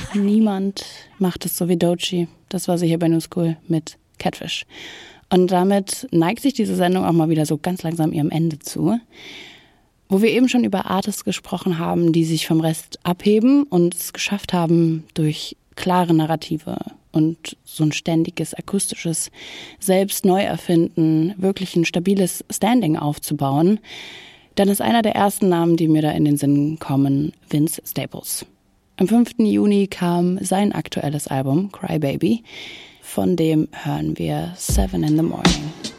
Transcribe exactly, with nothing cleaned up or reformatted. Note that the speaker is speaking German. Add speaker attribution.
Speaker 1: niemand macht es so wie Doechii. Das war sie hier bei New School mit Catfish. Und damit neigt sich diese Sendung auch mal wieder so ganz langsam ihrem Ende zu. Wo wir eben schon über Artists gesprochen haben, die sich vom Rest abheben und es geschafft haben, durch klare Narrative und so ein ständiges akustisches Selbst-Neuerfinden wirklich ein stabiles Standing aufzubauen, dann ist einer der ersten Namen, die mir da in den Sinn kommen, Vince Staples. Am fünften Juni kam sein aktuelles Album Cry Baby, von dem hören wir Seven in the Morning.